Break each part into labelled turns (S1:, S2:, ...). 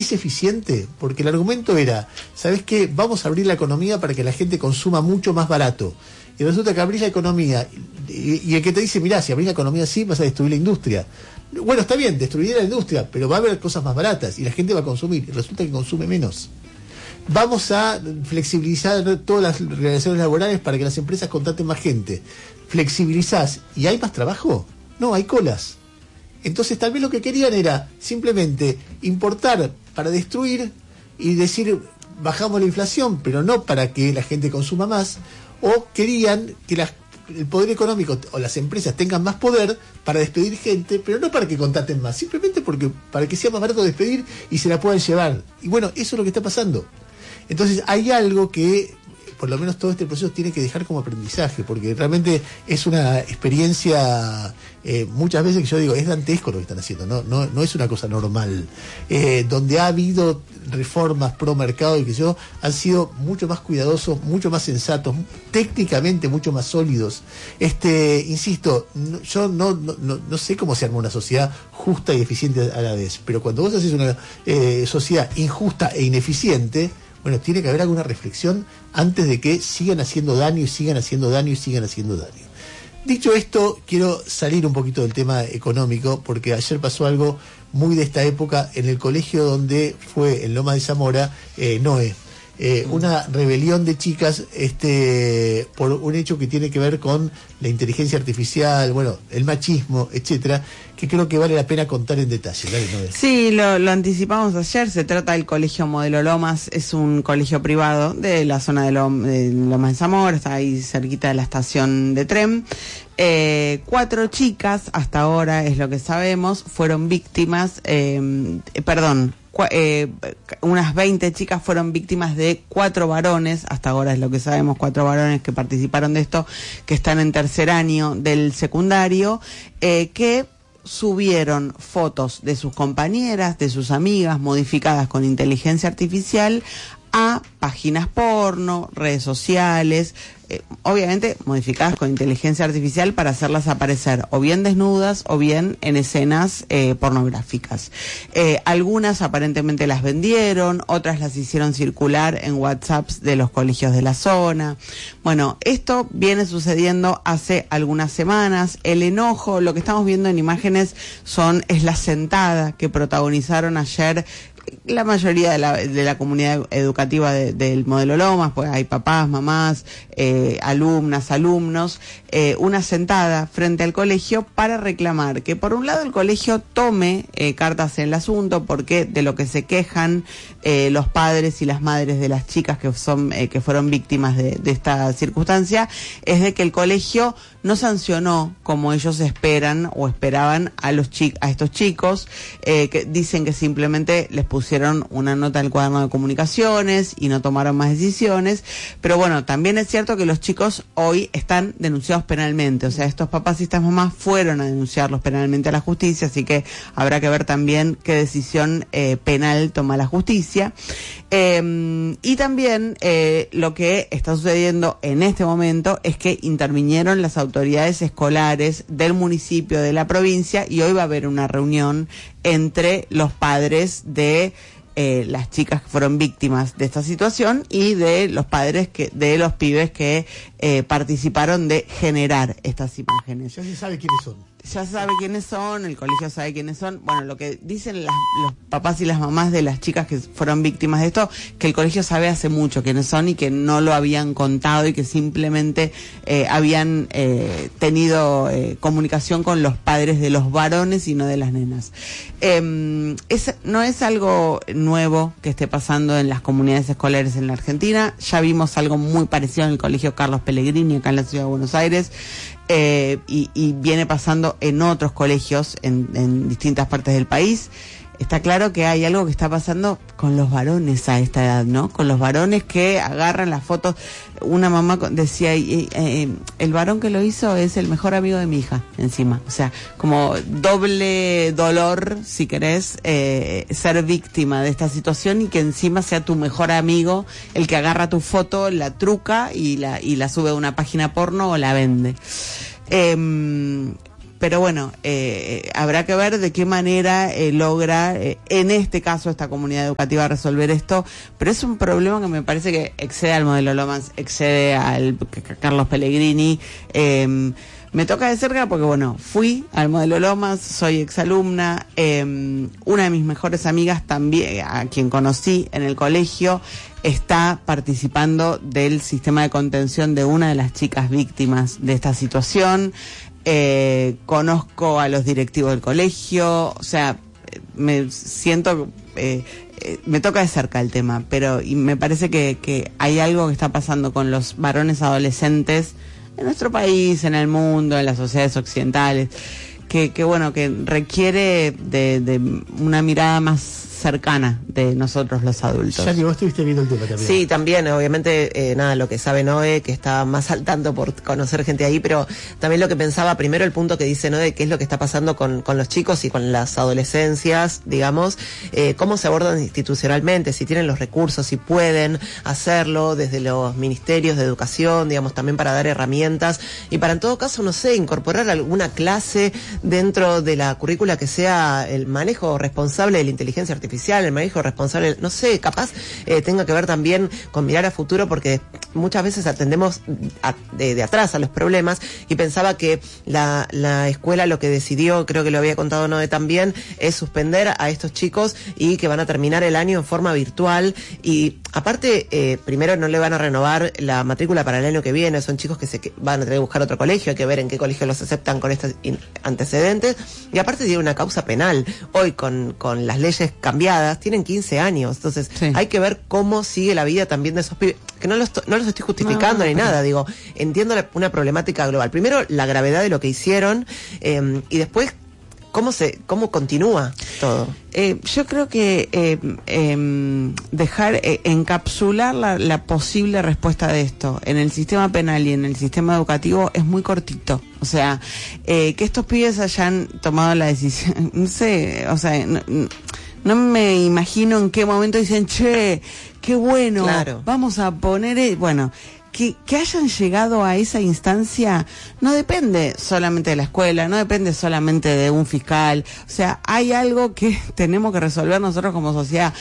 S1: ¿es eficiente? Porque el argumento era, ¿sabes qué? Vamos a abrir la economía para que la gente consuma mucho más barato. Y resulta que abrís la economía, y el que te dice, mirá, si abrís la economía así, vas a destruir la industria. Bueno, está bien, destruir la industria, pero va a haber cosas más baratas, y la gente va a consumir, y resulta que consume menos. Vamos a flexibilizar todas las relaciones laborales para que las empresas contraten más gente. Flexibilizás, ¿y hay más trabajo? No, hay colas. Entonces tal vez lo que querían era simplemente importar para destruir y decir bajamos la inflación, pero no para que la gente consuma más, o querían que el poder económico o las empresas tengan más poder para despedir gente, pero no para que contraten más, simplemente para que sea más barato despedir y se la puedan llevar. Y bueno, eso es lo que está pasando. Entonces hay algo que por lo menos todo este proceso tiene que dejar como aprendizaje, porque realmente es una experiencia, muchas veces que yo digo, es dantesco lo que están haciendo, no es una cosa normal, donde ha habido reformas pro mercado y que yo han sido mucho más cuidadosos, mucho más sensatos, técnicamente mucho más sólidos. Insisto, yo no sé cómo se arma una sociedad justa y eficiente a la vez, pero cuando vos haces una sociedad injusta e ineficiente, bueno, tiene que haber alguna reflexión antes de que sigan haciendo daño y sigan haciendo daño y sigan haciendo daño. Dicho esto, quiero salir un poquito del tema económico, porque ayer pasó algo muy de esta época en el colegio donde fue en Lomas de Zamora, Noé. Una rebelión de chicas por un hecho que tiene que ver con la inteligencia artificial, bueno, el machismo, etcétera, que creo que vale la pena contar en detalle. Dale, Noé.
S2: Sí, lo anticipamos ayer. Se trata del Colegio Modelo Lomas. Es un colegio privado de la zona de Lomas de Zamora, está ahí cerquita de la estación de tren. 4 chicas, hasta ahora es lo que sabemos, fueron víctimas, unas 20 chicas fueron víctimas de 4 varones, hasta ahora es lo que sabemos, 4 varones que participaron de esto, que están en tercer año del secundario, que subieron fotos de sus compañeras, de sus amigas, modificadas con inteligencia artificial, a páginas porno, redes sociales, obviamente modificadas con inteligencia artificial para hacerlas aparecer o bien desnudas o bien en escenas pornográficas. Algunas aparentemente las vendieron, otras las hicieron circular en WhatsApps de los colegios de la zona. Bueno, esto viene sucediendo hace algunas semanas. El enojo, lo que estamos viendo en imágenes es la sentada que protagonizaron ayer la mayoría de la comunidad educativa del Modelo Lomas, pues hay papás, mamás, alumnas, alumnos, una sentada frente al colegio para reclamar que por un lado el colegio tome cartas en el asunto, porque de lo que se quejan los padres y las madres de las chicas que fueron víctimas de esta circunstancia es de que el colegio no sancionó como ellos esperan o esperaban a estos chicos, que dicen que simplemente les pusieron una nota en el cuaderno de comunicaciones y no tomaron más decisiones. Pero bueno, también es cierto que los chicos hoy están denunciados penalmente, o sea, estos papás y estas mamás fueron a denunciarlos penalmente a la justicia, así que habrá que ver también qué decisión penal toma la justicia. Y también lo que está sucediendo en este momento es que intervinieron las autoridades escolares del municipio, de la provincia, y hoy va a haber una reunión entre los padres de las chicas que fueron víctimas de esta situación y de los padres de los pibes que participaron de generar estas imágenes.
S1: Ya se sabe quiénes son.
S2: Ya se sabe quiénes son, el colegio sabe quiénes son. Bueno, lo que dicen los papás y las mamás de las chicas que fueron víctimas de esto, que el colegio sabe hace mucho quiénes son y que no lo habían contado y que simplemente habían tenido comunicación con los padres de los varones y no de las nenas. No es algo nuevo que esté pasando en las comunidades escolares en la Argentina. Ya vimos algo muy parecido en el colegio Carlos Pellegrini acá en la ciudad de Buenos Aires. Y viene pasando en otros colegios en distintas partes del país. Está claro que hay algo que está pasando con los varones a esta edad, ¿no? Con los varones que agarran las fotos. Una mamá decía, el varón que lo hizo es el mejor amigo de mi hija, encima. O sea, como doble dolor, si querés, ser víctima de esta situación y que encima sea tu mejor amigo el que agarra tu foto, la truca y la sube a una página porno o la vende. Pero bueno, habrá que ver de qué manera logra, en este caso, esta comunidad educativa resolver esto, pero es un problema que me parece que excede al modelo Lomas, excede al Carlos Pellegrini. Me toca de cerca porque, bueno, fui al modelo Lomas, soy exalumna, una de mis mejores amigas también, a quien conocí en el colegio, está participando del sistema de contención de una de las chicas víctimas de esta situación. Conozco a los directivos del colegio, o sea, me siento... me toca de cerca el tema, pero y me parece que hay algo que está pasando con los varones adolescentes en nuestro país, en el mundo, en las sociedades occidentales, que bueno, que requiere de una mirada más cercana de nosotros los adultos.
S1: Jackie, vos estuviste viendo el tema también.
S3: Sí, también, obviamente, nada, lo que sabe Noé, que está más al tanto por conocer gente ahí, pero también lo que pensaba, primero el punto que dice Noé, qué es lo que está pasando con los chicos y con las adolescencias, digamos, cómo se abordan institucionalmente, si tienen los recursos, si pueden hacerlo desde los ministerios de educación, digamos, también para dar herramientas y para, en todo caso, no sé, incorporar alguna clase dentro de la currícula que sea el manejo responsable de la inteligencia artificial, el manejo responsable, no sé, capaz tenga que ver también con mirar a futuro, porque muchas veces atendemos de atrás a los problemas, y pensaba que la escuela lo que decidió, creo que lo había contado Noé también, es suspender a estos chicos y que van a terminar el año en forma virtual, y aparte, primero no le van a renovar la matrícula para el año que viene, son chicos que van a tener que buscar otro colegio, hay que ver en qué colegio los aceptan con estos antecedentes, y aparte tiene una causa penal, hoy con las leyes cambiadas, tienen 15 años, entonces sí, hay que ver cómo sigue la vida también de esos pibes, que no los estoy justificando ni nada, digo, entiendo una problemática global, primero la gravedad de lo que hicieron, y después cómo continúa todo.
S2: Yo creo que encapsular la posible respuesta de esto en el sistema penal y en el sistema educativo es muy cortito. O sea, que estos pibes hayan tomado la decisión, no sé, o sea, no me imagino en qué momento dicen, che, qué bueno, claro, vamos a poner... Bueno, que hayan llegado a esa instancia no depende solamente de la escuela, no depende solamente de un fiscal. O sea, hay algo que tenemos que resolver nosotros como sociedad.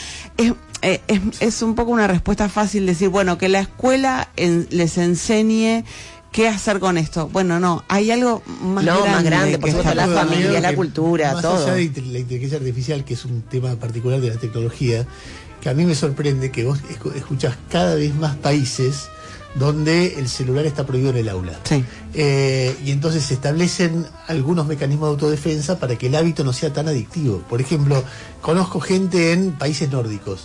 S2: Es un poco una respuesta fácil decir, bueno, que la escuela les enseñe ¿qué hacer con esto? Bueno, no, hay algo más grande.
S3: Más grande, por supuesto, la familia, la cultura,
S1: más
S3: todo.
S1: Más allá de la inteligencia artificial, que es un tema particular de la tecnología, que a mí me sorprende que vos escuchás cada vez más países donde el celular está prohibido en el aula.
S2: Sí.
S1: Y entonces se establecen algunos mecanismos de autodefensa para que el hábito no sea tan adictivo. Por ejemplo, conozco gente en países nórdicos.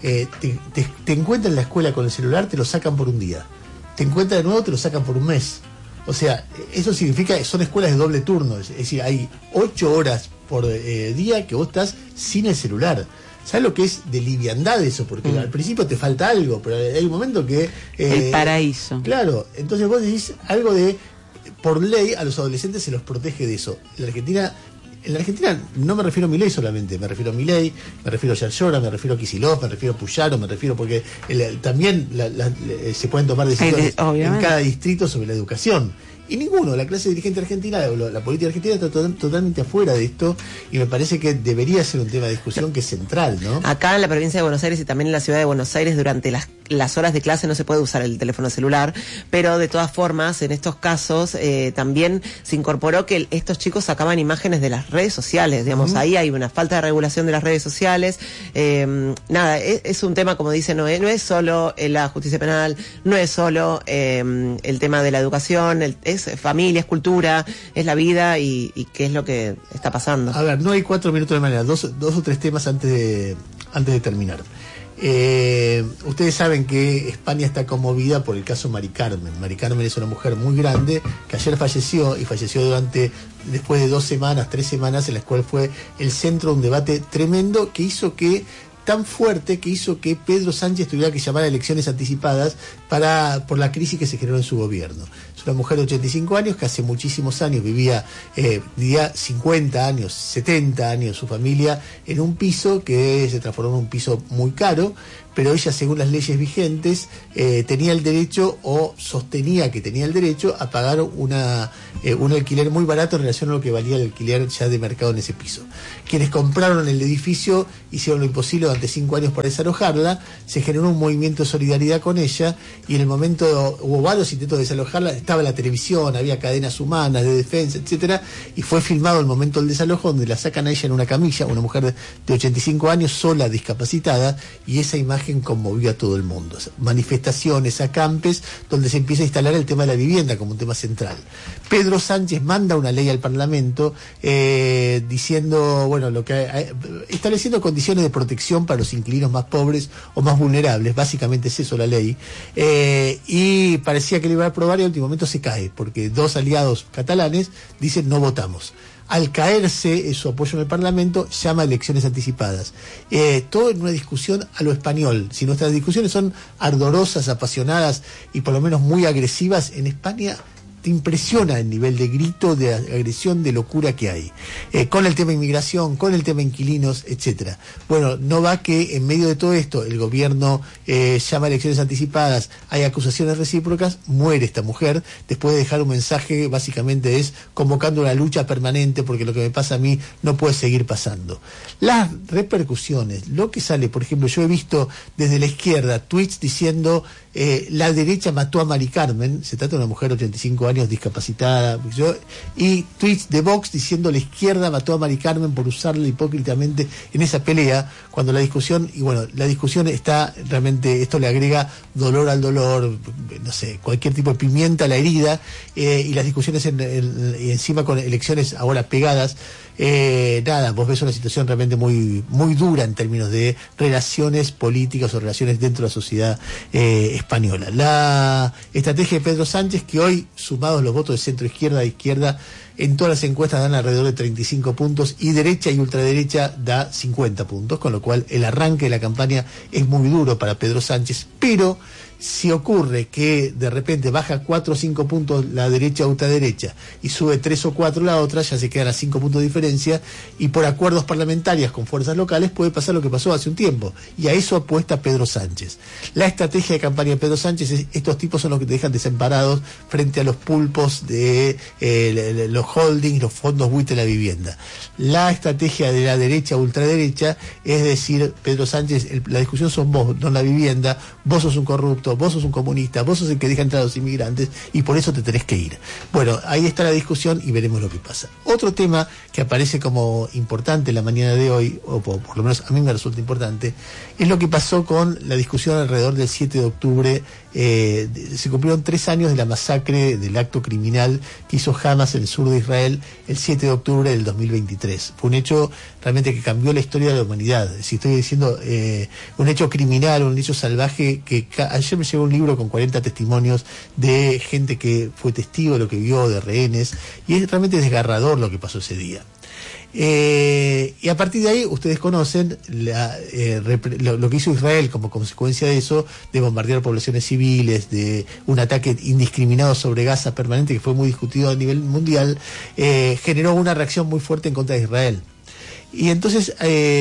S1: Te encuentran en la escuela con el celular, te lo sacan por un día. Te encuentran de nuevo, te lo sacan por un mes. O sea, eso significa que son escuelas de doble turno. Es decir, hay 8 horas por día que vos estás sin el celular. ¿Sabes lo que es de liviandad eso? Porque al principio te falta algo, pero hay un momento que...
S2: el paraíso.
S1: Claro, entonces vos decís algo de... Por ley, a los adolescentes se los protege de eso. En la Argentina no me refiero a Milei solamente, me refiero a Milei, me refiero a Yarlora, me refiero a Kicillof, me refiero a Puyaro, me refiero porque también se pueden tomar decisiones en cada distrito sobre la educación. Y ninguno, la clase dirigente argentina, la política argentina está totalmente afuera de esto, y me parece que debería ser un tema de discusión que es central, ¿no?
S3: Acá en la provincia de Buenos Aires y también en la ciudad de Buenos Aires, durante las horas de clase no se puede usar el teléfono celular, pero de todas formas, en estos casos, también se incorporó que estos chicos sacaban imágenes de las redes sociales, digamos, ahí hay una falta de regulación de las redes sociales, nada, es un tema, como dice Noé, no es solo la justicia penal, no es solo el tema de la educación, es familia, es cultura, es la vida y qué es lo que está pasando.
S1: A ver, no hay 4 minutos de manera, dos o tres temas antes de terminar. Ustedes saben que España está conmovida por el caso Mari Carmen. Mari Carmen es una mujer muy grande que ayer falleció después de 2 semanas, 3 semanas, en la cual fue el centro de un debate tremendo que hizo que tan fuerte que hizo que Pedro Sánchez tuviera que llamar a elecciones anticipadas por la crisis que se generó en su gobierno. Es una mujer de 85 años que hace muchísimos años vivía, diría 50 años, 70 años su familia en un piso que se transformó en un piso muy caro, pero ella, según las leyes vigentes, tenía el derecho, o sostenía que tenía el derecho, a pagar un alquiler muy barato en relación a lo que valía el alquiler ya de mercado en ese piso. Quienes compraron el edificio hicieron lo imposible durante 5 años para desalojarla, se generó un movimiento de solidaridad con ella, y en el momento hubo varios intentos de desalojarla, estaba la televisión, había cadenas humanas de defensa, etcétera, y fue filmado el momento del desalojo, donde la sacan a ella en una camilla, una mujer de 85 años, sola, discapacitada, y esa imagen conmovió a todo el mundo. Manifestaciones, acampes, donde se empieza a instalar el tema de la vivienda como un tema central. Pedro Sánchez manda una ley al Parlamento diciendo, bueno, estableciendo condiciones de protección para los inquilinos más pobres o más vulnerables, básicamente es eso la ley, y parecía que le iba a aprobar, y al último momento se cae, porque 2 aliados catalanes dicen no votamos. Al caerse su apoyo en el Parlamento, llama a elecciones anticipadas. Todo en una discusión a lo español. Si nuestras discusiones son ardorosas, apasionadas y por lo menos muy agresivas, en España te impresiona el nivel de grito, de agresión, de locura que hay. Con el tema inmigración, con el tema inquilinos, etcétera. Bueno, no va que en medio de todo esto el gobierno llama a elecciones anticipadas, hay acusaciones recíprocas, muere esta mujer, después de dejar un mensaje, básicamente es convocando una lucha permanente, porque lo que me pasa a mí no puede seguir pasando. Las repercusiones, lo que sale, por ejemplo, yo he visto desde la izquierda tweets diciendo la derecha mató a Mari Carmen, se trata de una mujer de 85 años discapacitada, y tweets de Vox diciendo la izquierda mató a Mari Carmen por usarla hipócritamente en esa pelea, cuando la discusión está realmente, esto le agrega dolor al dolor, no sé, cualquier tipo de pimienta a la herida, y las discusiones encima con elecciones ahora pegadas. Vos ves una situación realmente muy, muy dura en términos de relaciones políticas o relaciones dentro de la sociedad española. La estrategia de Pedro Sánchez, que hoy, sumados los votos de centro-izquierda e izquierda, en todas las encuestas dan alrededor de 35 puntos, y derecha y ultraderecha da 50 puntos, con lo cual el arranque de la campaña es muy duro para Pedro Sánchez, pero si ocurre que de repente baja 4 o 5 puntos la derecha o ultraderecha y sube 3 o 4 la otra, ya se quedan a 5 puntos de diferencia, y por acuerdos parlamentarios con fuerzas locales puede pasar lo que pasó hace un tiempo, y a eso apuesta Pedro Sánchez. La estrategia de campaña de Pedro Sánchez es: estos tipos son los que te dejan desamparados frente a los pulpos de los holdings, los fondos buitre de la vivienda. La estrategia de la derecha o ultraderecha es decir, Pedro Sánchez, la discusión son vos, no la vivienda, vos sos un corrupto, vos sos un comunista, vos sos el que deja entrar a los inmigrantes y por eso te tenés que ir. Bueno, ahí está la discusión y veremos lo que pasa. Otro tema que aparece como importante en la mañana de hoy, o por lo menos a mí me resulta importante, es lo que pasó con la discusión alrededor del 7 de octubre. Se cumplieron 3 años de la masacre, del acto criminal que hizo Hamas en el sur de Israel el 7 de octubre del 2023. Fue un hecho realmente que cambió la historia de la humanidad. Si estoy diciendo un hecho criminal, un hecho salvaje, que ayer me llegó un libro con 40 testimonios de gente que fue testigo de lo que vio, de rehenes, y es realmente desgarrador lo que pasó ese día. Y a partir de ahí ustedes conocen lo que hizo Israel como consecuencia de eso, de bombardear poblaciones civiles, de un ataque indiscriminado sobre Gaza permanente que fue muy discutido a nivel mundial, generó una reacción muy fuerte en contra de Israel. Y entonces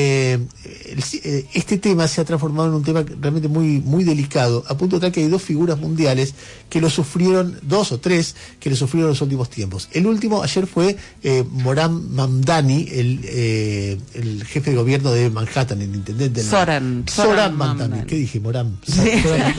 S1: este tema se ha transformado en un tema realmente muy, muy delicado, a punto tal que hay 2 figuras mundiales que lo sufrieron, 2 o 3 que lo sufrieron en los últimos tiempos. El último ayer fue Moram Mamdani, el jefe de gobierno de Manhattan, el intendente de
S2: Zoran
S1: Mamdani. ¿Qué dije? Moram. Sí.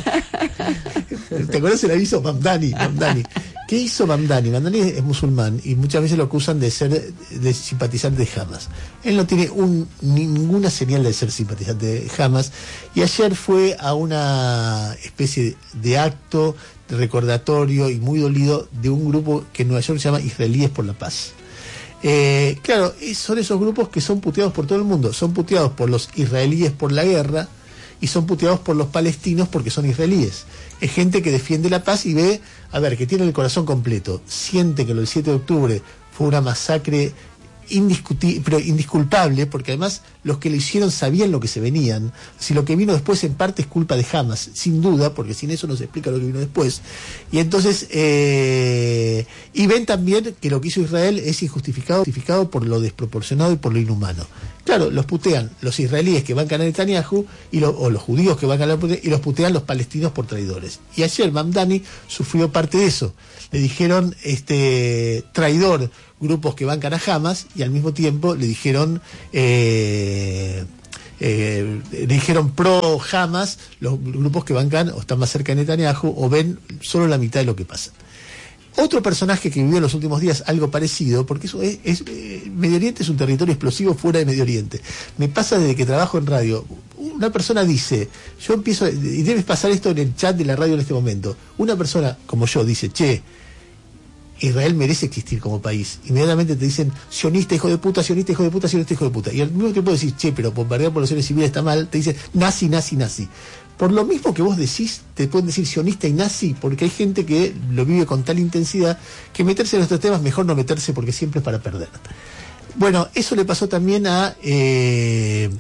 S1: ¿Te acuerdas el aviso? Mamdani. ¿Qué hizo Mamdani? Mamdani es musulmán y muchas veces lo acusan de ser de simpatizante de Hamas. Él no tiene ninguna señal de ser simpatizante de Hamas, y ayer fue a una especie de acto de recordatorio y muy dolido de un grupo que en Nueva York se llama Israelíes por la Paz. Claro, son esos grupos que son puteados por todo el mundo. Son puteados por los israelíes por la guerra y son puteados por los palestinos porque son israelíes. Es gente que defiende la paz y ve, que tiene el corazón completo. Siente que lo del 7 de octubre fue una masacre pero indisculpable, porque además los que lo hicieron sabían lo que se venían. Si lo que vino después en parte es culpa de Hamas, sin duda, porque sin eso no se explica lo que vino después. Y entonces, y ven también que lo que hizo Israel es justificado por lo desproporcionado y por lo inhumano. Claro, los putean los israelíes que bancan a Netanyahu o los judíos que bancan a Netanyahu, y los putean los palestinos por traidores. Y ayer Mamdani sufrió parte de eso. Le dijeron traidor grupos que bancan a Hamas, y al mismo tiempo le dijeron pro Hamas los grupos que bancan o están más cerca de Netanyahu o ven solo la mitad de lo que pasa. Otro personaje que vivió en los últimos días algo parecido, porque eso es Medio Oriente es un territorio explosivo fuera de Medio Oriente. Me pasa desde que trabajo en radio. Una persona dice, yo empiezo, y debes pasar esto en el chat de la radio en este momento. Una persona como yo dice, che, Israel merece existir como país. Inmediatamente te dicen, sionista, hijo de puta, sionista, hijo de puta, sionista, hijo de puta. Y al mismo tiempo decís, che, pero bombardear poblaciones civiles está mal, te dicen, nazi, nazi, nazi. Por lo mismo que vos decís, te pueden decir sionista y nazi, porque hay gente que lo vive con tal intensidad que meterse en estos temas, mejor no meterse porque siempre es para perder. Bueno, eso le pasó también a Ed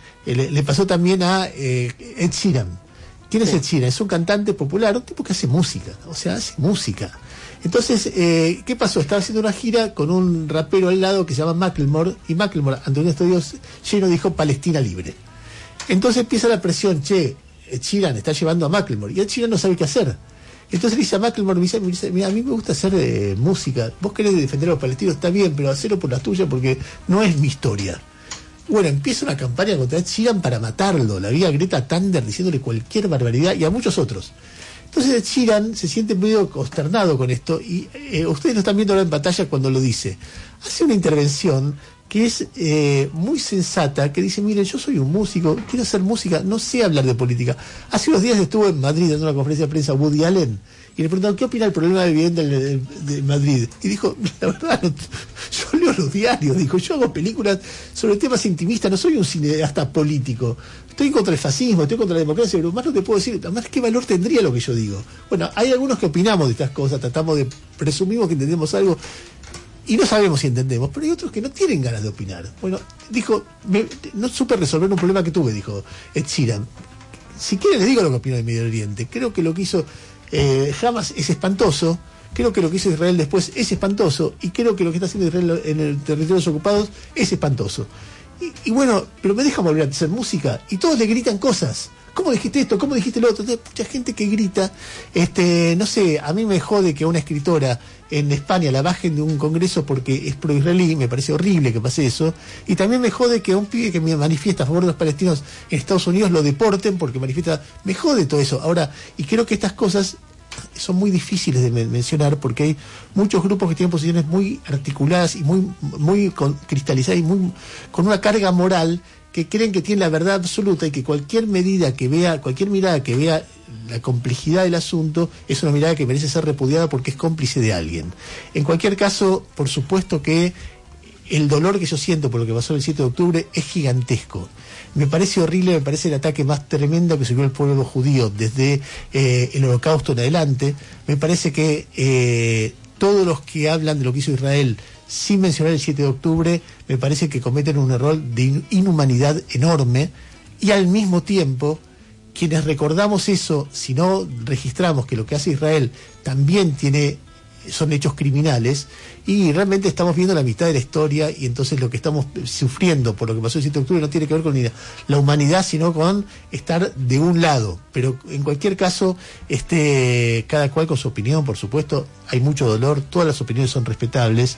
S1: Sheeran. ¿Quién es Ed Sheeran? Es un cantante popular, un tipo que hace música, o sea, hace música. Entonces, ¿qué pasó? Estaba haciendo una gira con un rapero al lado que se llama Macklemore, y Macklemore, ante un estudio lleno, dijo Palestina libre. Entonces empieza la presión, che, Ed Sheeran está llevando a Macklemore, y Ed Sheeran no sabe qué hacer. Entonces le dice a Macklemore, me dice, mira, a mí me gusta hacer música, vos querés defender a los palestinos, está bien, pero hacelo por la tuya porque no es mi historia. Bueno, empieza una campaña contra Ed Sheeran para matarlo, la vi a Greta Thunberg diciéndole cualquier barbaridad, y a muchos otros. Entonces Ed Sheeran se siente medio consternado con esto, y ustedes lo están viendo ahora en pantalla cuando lo dice. Hace una intervención que es muy sensata, que dice, miren, yo soy un músico, quiero hacer música, no sé hablar de política. Hace unos días estuvo en Madrid en una conferencia de prensa Woody Allen, y le preguntaron, ¿qué opina del problema de vivienda de Madrid? Y dijo, la verdad, yo leo los diarios, dijo, yo hago películas sobre temas intimistas, no soy un cineasta político. Estoy contra el fascismo, estoy contra la democracia, pero más no te puedo decir, además, ¿qué valor tendría lo que yo digo? Bueno, hay algunos que opinamos de estas cosas, presumimos que entendemos algo, y no sabemos si entendemos, pero hay otros que no tienen ganas de opinar. Bueno, dijo, no supe resolver un problema que tuve, dijo Ed Sheeran. Si quieren les digo lo que opino del Medio Oriente. Creo que lo que hizo Hamas es espantoso, creo que lo que hizo Israel después es espantoso, y creo que lo que está haciendo Israel en el territorios ocupados es espantoso. Y bueno, pero me dejan volver a hacer música, y todos le gritan cosas. ¿Cómo dijiste esto? ¿Cómo dijiste lo otro? Entonces, mucha gente que grita, no sé, a mí me jode que a una escritora en España la bajen de un congreso porque es pro-israelí, me parece horrible que pase eso, y también me jode que a un pibe que me manifiesta a favor de los palestinos en Estados Unidos lo deporten porque manifiesta, me jode todo eso. Ahora, y creo que estas cosas son muy difíciles de mencionar porque hay muchos grupos que tienen posiciones muy articuladas y muy cristalizadas y con una carga moral, que creen que tienen la verdad absoluta, y que cualquier mirada que vea la complejidad del asunto es una mirada que merece ser repudiada porque es cómplice de alguien. En cualquier caso, por supuesto que el dolor que yo siento por lo que pasó el 7 de octubre es gigantesco. Me parece horrible, me parece el ataque más tremendo que sufrió el pueblo judío desde el Holocausto en adelante. Me parece que todos los que hablan de lo que hizo Israel sin mencionar el 7 de octubre, me parece que cometen un error de inhumanidad enorme, y al mismo tiempo, quienes recordamos eso, si no registramos que lo que hace Israel también son hechos criminales, y realmente estamos viendo la mitad de la historia, y entonces lo que estamos sufriendo por lo que pasó el 7 de octubre no tiene que ver con la humanidad, sino con estar de un lado. Pero en cualquier caso, cada cual con su opinión, por supuesto, hay mucho dolor, todas las opiniones son respetables,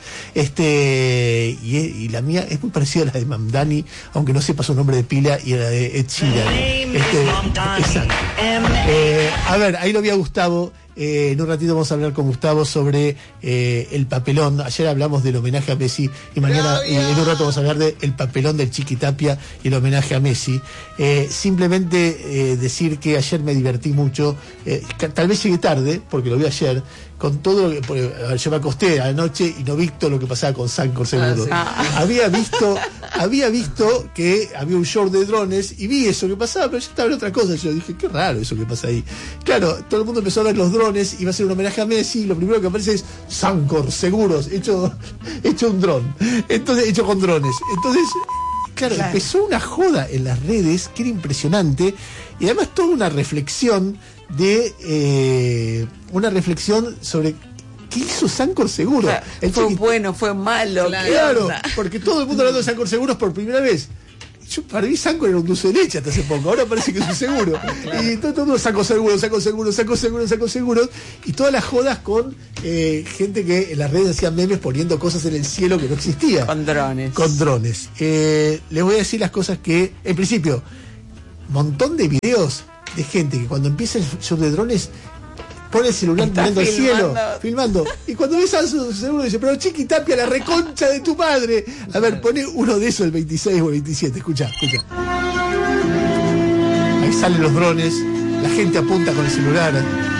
S1: y la mía es muy parecida a la de Mamdani, aunque no sepa su nombre de pila, y a la de Ed Sheeran. Exacto. A ver, ahí lo vi a Gustavo. En un ratito vamos a hablar con Gustavo sobre el papelón. Ayer hablamos del homenaje a Messi, y mañana en un rato vamos a hablar del papelón del Chiqui Tapia y el homenaje a Messi. Simplemente decir que ayer me divertí mucho, tal vez llegué tarde porque lo vi ayer, con todo lo que... Porque, yo me acosté anoche y no vi todo lo que pasaba con Sancor Seguros. Había visto que había un show de drones y vi eso que pasaba, pero yo estaba en otra cosa. Yo dije, qué raro eso que pasa ahí. Claro, todo el mundo empezó a ver los drones, iba a ser un homenaje a Messi, y lo primero que aparece es Sancor Seguros, hecho un dron. Entonces, hecho con drones. Entonces, claro, empezó una joda en las redes que era impresionante, y además toda una reflexión sobre qué hizo Sancor Seguros.
S2: Fue bueno, fue malo.
S1: Claro, porque todo el mundo hablando de Sancor Seguros por primera vez. Para mí Sancor era un dulce de leche hasta hace poco, ahora parece que es un seguro. Y todo el mundo Sancor Seguros, y todas las jodas con gente que en las redes hacían memes poniendo cosas en el cielo que no existían.
S2: Con drones.
S1: Les voy a decir las cosas que, en principio, montón de videos de gente que cuando empieza el show de drones pone el celular mirando al cielo, filmando. Y cuando ves a su seguro dice, pero Chiqui Tapia, la reconcha de tu madre. A ver, pone uno de esos, el 26 o el 27. Escucha. Ahí salen los drones, la gente apunta con el celular.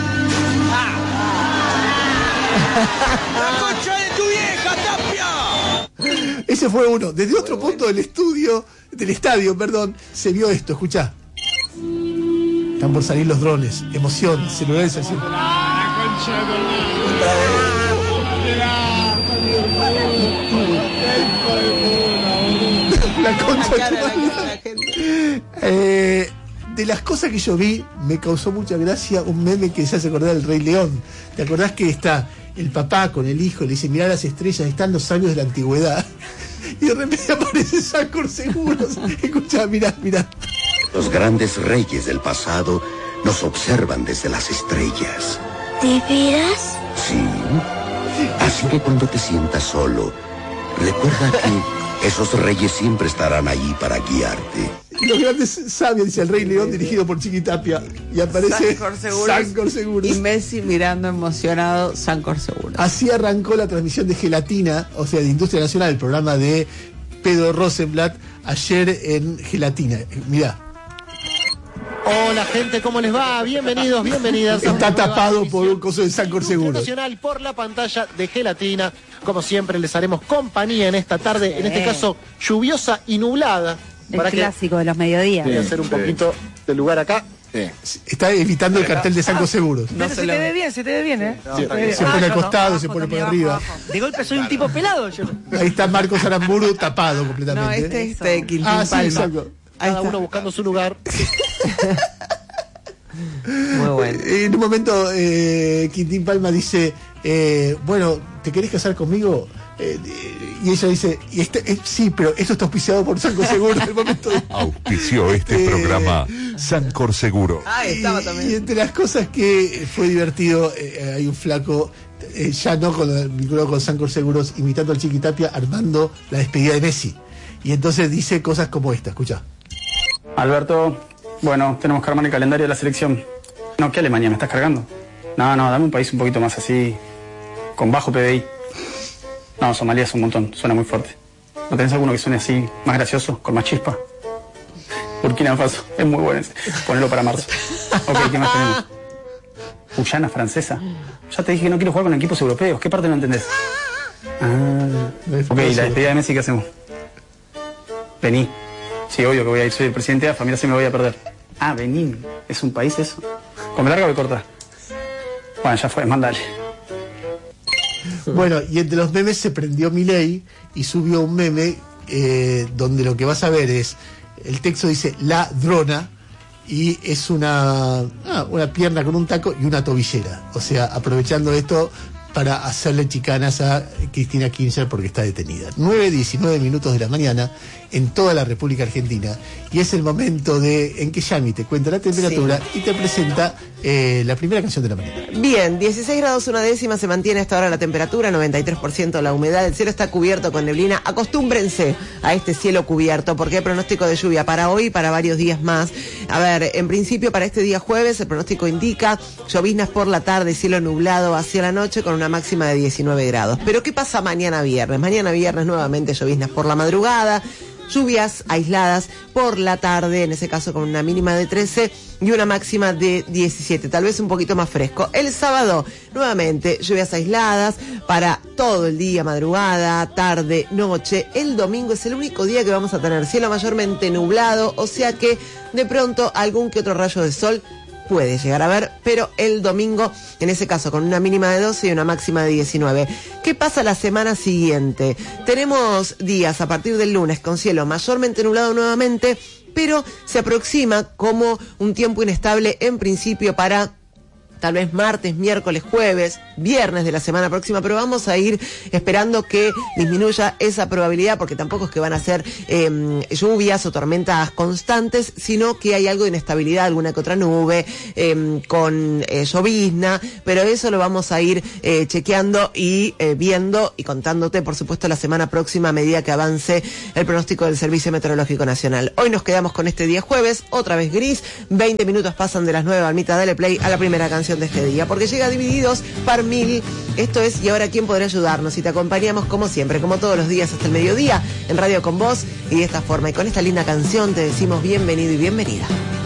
S4: ¡La concha de tu vieja, Tapia!
S1: Ese fue uno. Desde otro punto del estadio, se vio esto. Escuchá. Están por salir los drones. Emoción, celulares haciendo. La concha de las cosas que yo vi, me causó mucha gracia un meme que se hace acordar del Rey León. ¿Te acordás que está el papá con el hijo y le dice, mirá las estrellas, están los años de la antigüedad? Y de repente aparece Sancor Seguros. Escuchá, mirá.
S5: Los grandes reyes del pasado nos observan desde las estrellas.
S6: ¿De veras?
S5: Sí. Así que cuando te sientas solo, recuerda que esos reyes siempre estarán allí para guiarte.
S1: Y los grandes sabios, dice el Rey León, dirigido por Chiqui Tapia. Y aparece Sancor Seguros.
S2: Y Messi mirando emocionado Sancor Seguros.
S1: Así arrancó la transmisión de Gelatina, o sea, de Industria Nacional, el programa de Pedro Rosenblatt, ayer en Gelatina. Mirá.
S7: Hola gente, ¿cómo les va? Bienvenidos, bienvenidas.
S1: Está tapado por un coso de Sancor Seguros.
S7: Nacional por la pantalla de Gelatina. Como siempre les haremos compañía en esta tarde, en este caso lluviosa y nublada.
S8: El clásico de los mediodías.
S7: Voy a hacer un poquito de lugar acá.
S1: Está evitando el cartel de Sancor Seguros.
S8: No, se te ve bien, ¿eh?
S1: Se pone al costado, se pone por arriba.
S8: De golpe soy un tipo pelado yo.
S1: Ahí está Marcos Aramburu tapado completamente.
S2: No, este es de Quintín Palma.
S1: Exacto.
S7: Cada uno buscando su lugar.
S3: Muy bueno.
S1: En un momento Quintín Palma dice, bueno, ¿te querés casar conmigo? Y ella dice, sí, pero esto está auspiciado por Sancor Seguros. En el momento
S9: auspició este programa Sancor Seguro.
S2: Estaba también.
S1: Y entre las cosas que fue divertido, hay un flaco, ya no vinculado con Sancor Seguros, imitando al Chiqui Tapia, armando la despedida de Messi. Y entonces dice cosas como esta, escucha.
S10: Alberto, bueno, tenemos que armar el calendario de la selección. No, ¿qué Alemania? ¿Me estás cargando? No, dame un país un poquito más así, con bajo PBI. No, Somalia es un montón, suena muy fuerte. ¿No tenés alguno que suene así, más gracioso, con más chispa? Burkina Faso, es muy bueno ese. Ponelo para marzo. Ok, ¿qué más tenemos? Guyana francesa. Ya te dije que no quiero jugar con equipos europeos. ¿Qué parte no entendés? Ok, la despedida de Messi, ¿qué hacemos? Vení. Sí, obvio que voy a ir, soy el presidente de AFA, mira si me voy a perder. Benín, ¿es un país eso? ¿Con larga o me corta? Bueno, ya fue, mándale.
S1: Bueno, y entre los memes se prendió Milei y subió un meme donde lo que vas a ver es, el texto dice la drona y es una pierna con un taco y una tobillera. O sea, aprovechando esto para hacerle chicanas a Cristina Kirchner porque está detenida. 9:19 de la mañana en toda la República Argentina, y es el momento en que Yami te cuenta la temperatura y te presenta la primera canción de la mañana.
S3: Bien, 16 grados 1/10 se mantiene hasta ahora la temperatura, 93% la humedad, el cielo está cubierto con neblina. Acostúmbrense a este cielo cubierto porque hay pronóstico de lluvia para hoy y para varios días más. A ver, en principio para este día jueves el pronóstico indica lloviznas por la tarde, cielo nublado hacia la noche con una máxima de 19 grados. Pero ¿qué pasa mañana viernes? Mañana viernes nuevamente lloviznas por la madrugada, lluvias aisladas por la tarde, en ese caso con una mínima de 13 y una máxima de 17, tal vez un poquito más fresco. El sábado, nuevamente, lluvias aisladas para todo el día, madrugada, tarde, noche. El domingo es el único día que vamos a tener cielo mayormente nublado, o sea que de pronto algún que otro rayo de sol puede llegar a ver, pero el domingo, en ese caso, con una mínima de 12 y una máxima de 19. ¿Qué pasa la semana siguiente? Tenemos días a partir del lunes con cielo mayormente nublado nuevamente, pero se aproxima como un tiempo inestable en principio para tal vez martes, miércoles, jueves, viernes de la semana próxima, pero vamos a ir esperando que disminuya esa probabilidad, porque tampoco es que van a ser lluvias o tormentas constantes, sino que hay algo de inestabilidad, alguna que otra nube, con llovizna, pero eso lo vamos a ir chequeando y viendo y contándote, por supuesto, la semana próxima a medida que avance el pronóstico del Servicio Meteorológico Nacional. Hoy nos quedamos con este día jueves, otra vez gris, 20 minutos pasan de las 9, Almita, dale play a la primera canción de este día, porque llega Divididos par mil. Esto es Y ahora quién podrá ayudarnos, y te acompañamos como siempre, como todos los días hasta el mediodía en Radio Con Vos, y de esta forma y con esta linda canción te decimos bienvenido y bienvenida.